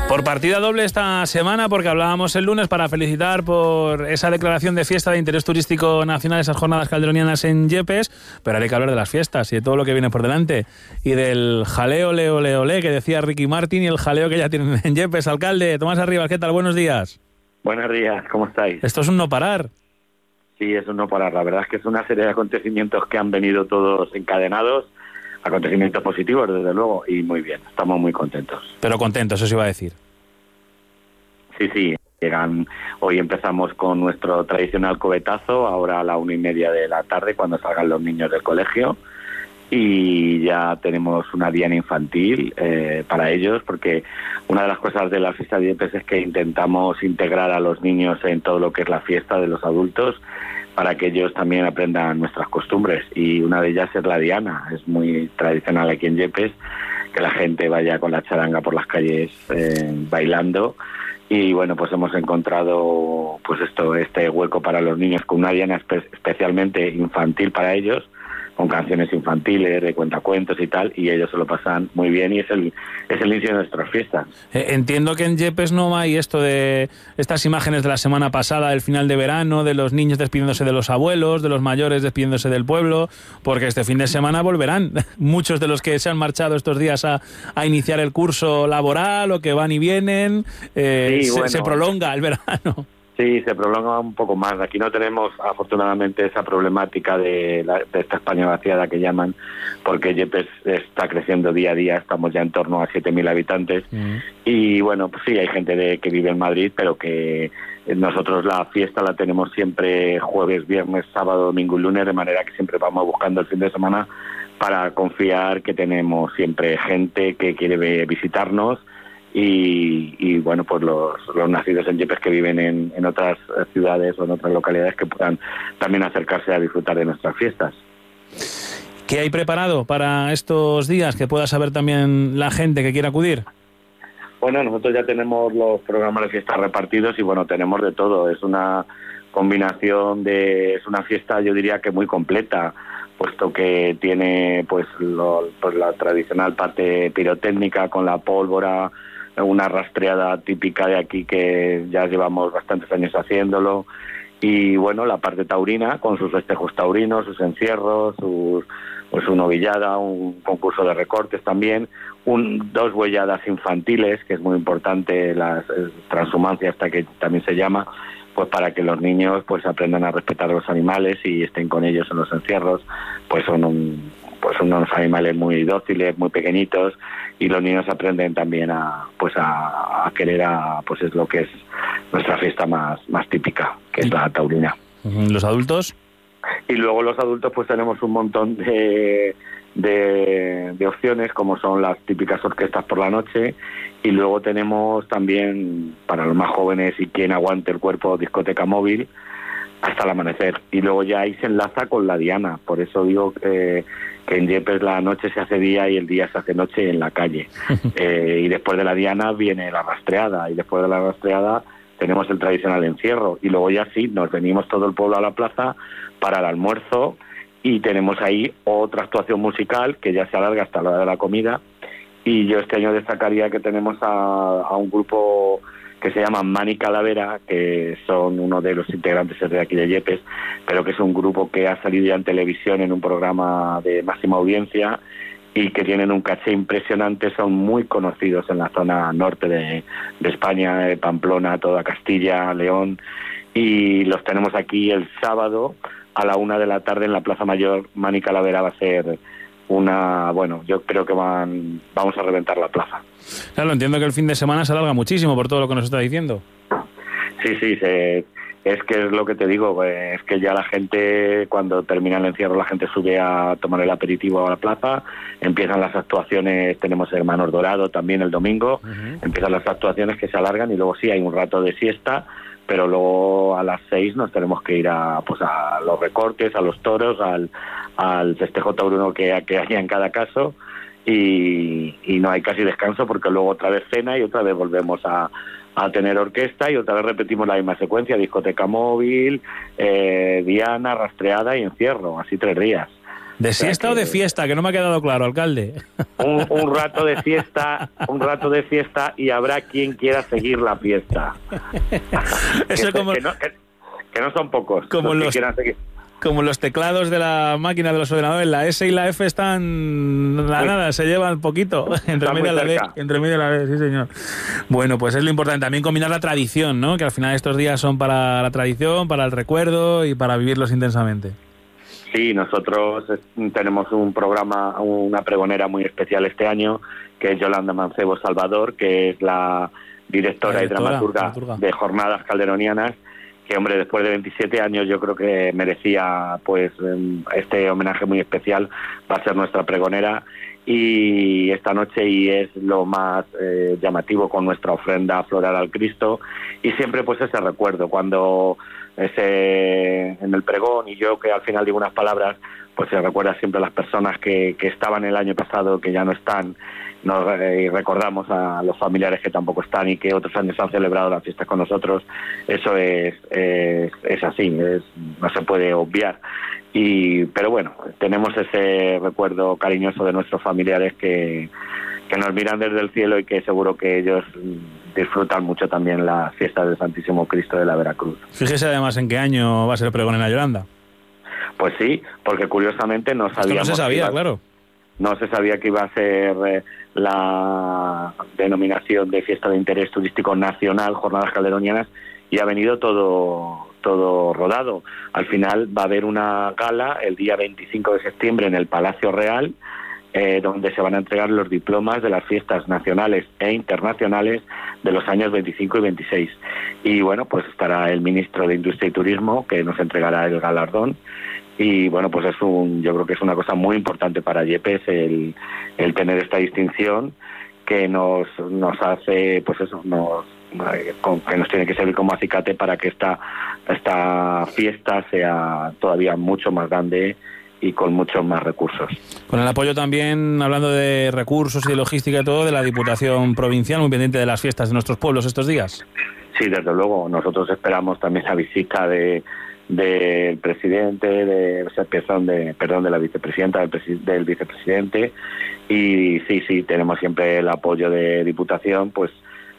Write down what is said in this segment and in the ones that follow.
Por partida doble esta semana, porque hablábamos el lunes para felicitar por esa declaración de fiesta de interés turístico nacional, esas jornadas calderonianas en Yepes, pero ahora hay que hablar de las fiestas y de todo lo que viene por delante, y del jaleo, ole, ole, ole, que decía Ricky Martin, y el jaleo que ya tienen en Yepes. Alcalde, Tomás Arribas, ¿qué tal? Buenos días. Buenos días, ¿cómo estáis? Esto es un no parar. Sí, es un no parar. La verdad es que es una serie de acontecimientos que han venido todos encadenados, acontecimientos positivos, desde luego, y muy bien, estamos muy contentos. Pero contentos, eso iba a decir. Sí, hoy empezamos con nuestro tradicional cubetazo, ahora a la 1:30 de la tarde, cuando salgan los niños del colegio, y ya tenemos una diana infantil para ellos, porque una de las cosas de la fiesta de Yepes es que intentamos integrar a los niños en todo lo que es la fiesta de los adultos, para que ellos también aprendan nuestras costumbres, y una de ellas es la diana. Es muy tradicional aquí en Yepes que la gente vaya con la charanga por las calles bailando, y bueno, pues hemos encontrado pues este hueco para los niños con una diana especialmente infantil para ellos, con canciones infantiles, de cuentacuentos y tal, y ellos se lo pasan muy bien, y es el inicio de nuestras fiestas. Entiendo que en Yepes no hay esto de estas imágenes de la semana pasada, del final de verano, de los niños despidiéndose de los abuelos, de los mayores despidiéndose del pueblo, porque este fin de semana volverán muchos de los que se han marchado estos días a iniciar el curso laboral, o que van y vienen. Se prolonga el verano. Sí, se prolonga un poco más. Aquí no tenemos, afortunadamente, esa problemática de esta España vaciada que llaman, porque Yepes está creciendo día a día, estamos ya en torno a 7.000 habitantes. Y bueno, pues sí, hay gente que vive en Madrid, pero que nosotros la fiesta la tenemos siempre jueves, viernes, sábado, domingo y lunes, de manera que siempre vamos buscando el fin de semana para confiar que tenemos siempre gente que quiere visitarnos. Y bueno, pues los nacidos en Yepes que viven en otras ciudades o en otras localidades, que puedan también acercarse a disfrutar de nuestras fiestas. ¿Qué hay preparado para estos días que pueda saber también la gente que quiera acudir? Bueno, nosotros ya tenemos los programas de fiestas repartidos, y bueno, tenemos de todo. Es una combinación es una fiesta, yo diría que muy completa, puesto que tiene pues la tradicional parte pirotécnica con la pólvora, una rastreada típica de aquí que ya llevamos bastantes años haciéndolo, y bueno, la parte taurina con sus festejos taurinos, sus encierros, su novillada, un concurso de recortes también, 2 huelladas infantiles, que es muy importante, las transhumancias, hasta que también se llama, pues para que los niños pues aprendan a respetar a los animales y estén con ellos en los encierros. Pues son unos animales muy dóciles, muy pequeñitos, y los niños aprenden también a querer pues es lo que es nuestra fiesta más típica, que es la taurina. ¿Los adultos? Y luego los adultos pues tenemos un montón de opciones, como son las típicas orquestas por la noche, y luego tenemos también, para los más jóvenes y quien aguante el cuerpo, discoteca móvil hasta el amanecer, y luego ya ahí se enlaza con la diana. Por eso digo que en Yepes la noche se hace día y el día se hace noche en la calle. Y después de la diana viene la rastreada, y después de la rastreada tenemos el tradicional encierro, y luego ya sí, nos venimos todo el pueblo a la plaza para el almuerzo, y tenemos ahí otra actuación musical que ya se alarga hasta la hora de la comida. Y yo este año destacaría que tenemos a un grupo que se llama Mani Calavera, que son uno de los integrantes de aquí de Yepes, pero que es un grupo que ha salido ya en televisión en un programa de máxima audiencia, y que tienen un caché impresionante, son muy conocidos en la zona norte de España, de Pamplona, toda Castilla, León, y los tenemos aquí el sábado a la 1 de la tarde en la Plaza Mayor. Mani Calavera va a ser yo creo que vamos a reventar la plaza. Claro, entiendo que el fin de semana se alarga muchísimo por todo lo que nos está diciendo. Sí, es que es lo que te digo, es que ya la gente, cuando termina el encierro, la gente sube a tomar el aperitivo a la plaza, empiezan las actuaciones, tenemos Hermanos Dorado también el domingo, empiezan las actuaciones que se alargan, y luego sí hay un rato de siesta, pero luego a las 6 nos tenemos que ir a los recortes, a los toros, al festejo taurino que haya en cada caso, y no hay casi descanso, porque luego otra vez cena y otra vez volvemos a tener orquesta, y otra vez repetimos la misma secuencia: discoteca móvil, diana, rastreada y encierro, así 3 días. ¿De siesta o de fiesta? Que no me ha quedado claro, alcalde. Un rato de fiesta, y habrá quien quiera seguir la fiesta. Eso como... que no son pocos como los que quieran seguir. Como los teclados de la máquina de los ordenadores, la S y la F están nada, se llevan poquito. Entre medio de la D, sí señor. Bueno, pues es lo importante, también combinar la tradición, ¿no? Que al final estos días son para la tradición, para el recuerdo y para vivirlos intensamente. Sí, nosotros tenemos un programa, una pregonera muy especial este año, que es Yolanda Mancebo Salvador, que es la directora y dramaturga de Jornadas Calderonianas, que, hombre, después de 27 años yo creo que merecía pues este homenaje muy especial. Va a ser nuestra pregonera y esta noche, y es lo más llamativo, con nuestra ofrenda floral al Cristo, y siempre pues ese recuerdo cuando en el pregón, y yo que al final digo unas palabras, pues se recuerda siempre a las personas que estaban el año pasado, que ya no están. Y recordamos a los familiares que tampoco están y que otros años han celebrado las fiestas con nosotros. Eso es así, no se puede obviar. Pero bueno, tenemos ese recuerdo cariñoso de nuestros familiares que nos miran desde el cielo, y que seguro que ellos disfrutan mucho también las fiestas del Santísimo Cristo de la Veracruz. Fíjese además en qué año va a ser pregonera Yolanda. Pues sí, porque curiosamente no sabíamos... Esto no se sabía, claro. No se sabía que iba a ser la denominación de Fiesta de Interés Turístico Nacional, Jornadas Calderonianas, y ha venido todo rodado. Al final va a haber una gala el día 25 de septiembre en el Palacio Real, donde se van a entregar los diplomas de las fiestas nacionales e internacionales de los años 25 y 26. Y bueno, pues estará el ministro de Industria y Turismo, que nos entregará el galardón. Y bueno, pues yo creo que es una cosa muy importante para Yepes el tener esta distinción, que nos hace, pues eso, que nos tiene que servir como acicate para que esta fiesta sea todavía mucho más grande y con muchos más recursos. Con el apoyo también, hablando de recursos y de logística y todo, de la Diputación Provincial, muy pendiente de las fiestas de nuestros pueblos estos días. Sí, desde luego. Nosotros esperamos también la visita del presidente, de la vicepresidenta, del vicepresidente, y sí, tenemos siempre el apoyo de Diputación, pues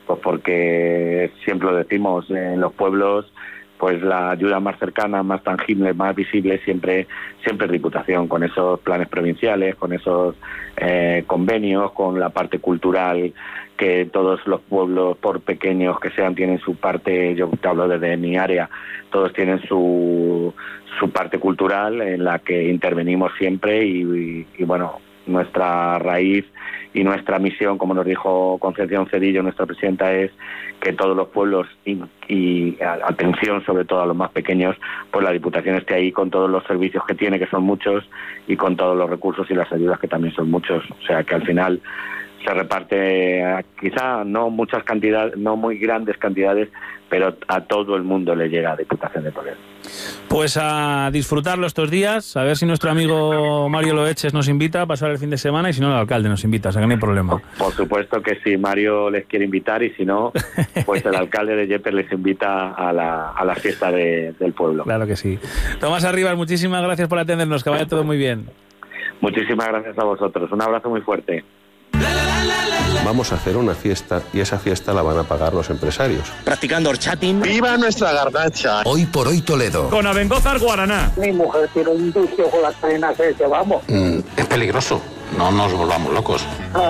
porque siempre lo decimos, en los pueblos, pues la ayuda más cercana, más tangible, más visible, siempre es Diputación, con esos planes provinciales, con esos convenios, con la parte cultural, que todos los pueblos, por pequeños que sean, tienen su parte. Yo te hablo desde mi área, todos tienen su parte cultural en la que intervenimos siempre, y bueno, nuestra raíz y nuestra misión, como nos dijo Concepción Cedillo, nuestra presidenta, es que todos los pueblos, y atención sobre todo a los más pequeños, pues la Diputación esté ahí con todos los servicios que tiene, que son muchos, y con todos los recursos y las ayudas, que también son muchos. O sea que al final se reparte, quizá no muchas cantidades, no muy grandes cantidades, pero a todo el mundo le llega a Diputación de Toledo. Pues a disfrutarlo estos días, a ver si nuestro amigo Mario Loeches nos invita a pasar el fin de semana, y si no, el alcalde nos invita, o sea que no hay problema. Por supuesto que sí, Mario les quiere invitar, y si no, pues el alcalde de Yepes les invita a la fiesta del pueblo. Claro que sí. Tomás Arribas, muchísimas gracias por atendernos, que vaya todo muy bien. Muchísimas gracias a vosotros, un abrazo muy fuerte. Vamos a hacer una fiesta, y esa fiesta la van a pagar los empresarios. Practicando horchating. ¡Viva nuestra garnacha! Hoy por hoy Toledo. Con Abengozar Guaraná. Mi mujer tiene un vicio con las cadenas ese, vamos. Es peligroso, no nos volvamos locos.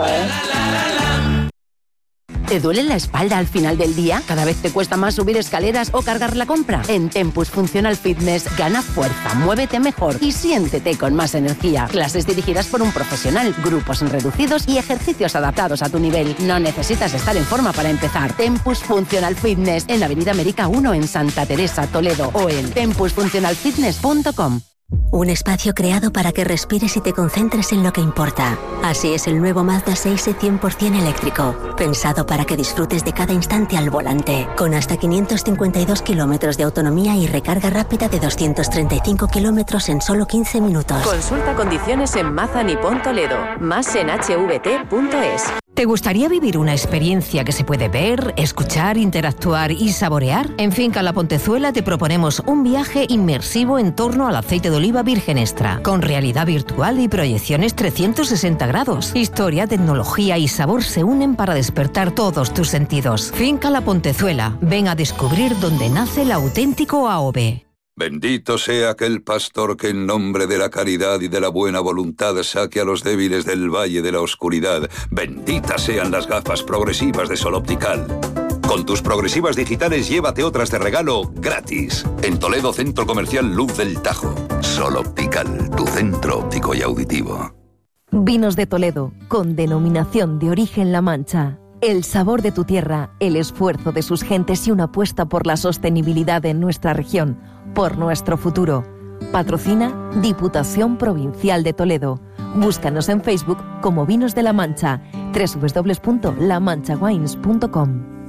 ¿Te duele la espalda al final del día? ¿Cada vez te cuesta más subir escaleras o cargar la compra? En Tempus Functional Fitness gana fuerza, muévete mejor y siéntete con más energía. Clases dirigidas por un profesional, grupos reducidos y ejercicios adaptados a tu nivel. No necesitas estar en forma para empezar. Tempus Functional Fitness en Avenida América 1 en Santa Teresa, Toledo, o en tempusfunctionalfitness.com. Un espacio creado para que respires y te concentres en lo que importa. Así es el nuevo Mazda 6e 100% eléctrico, pensado para que disfrutes de cada instante al volante, con hasta 552 kilómetros de autonomía y recarga rápida de 235 kilómetros en solo 15 minutos. Consulta condiciones en Mazda Nippon Toledo, más en hvt.es. ¿Te gustaría vivir una experiencia que se puede ver, escuchar, interactuar y saborear? En Finca La Pontezuela te proponemos un viaje inmersivo en torno al aceite de oliva virgen extra, con realidad virtual y proyecciones 360 grados. Historia, tecnología y sabor se unen para despertar todos tus sentidos. Finca La Pontezuela. Ven a descubrir dónde nace el auténtico AOV. Bendito sea aquel pastor que en nombre de la caridad y de la buena voluntad saque a los débiles del valle de la oscuridad. Benditas sean las gafas progresivas de Sol Optical. Con tus progresivas digitales llévate otras de regalo gratis. En Toledo, Centro Comercial Luz del Tajo. Sol Optical, tu centro óptico y auditivo. Vinos de Toledo, con denominación de origen La Mancha. El sabor de tu tierra, el esfuerzo de sus gentes y una apuesta por la sostenibilidad en nuestra región, por nuestro futuro. Patrocina Diputación Provincial de Toledo. Búscanos en Facebook como Vinos de La Mancha, www.lamanchawines.com.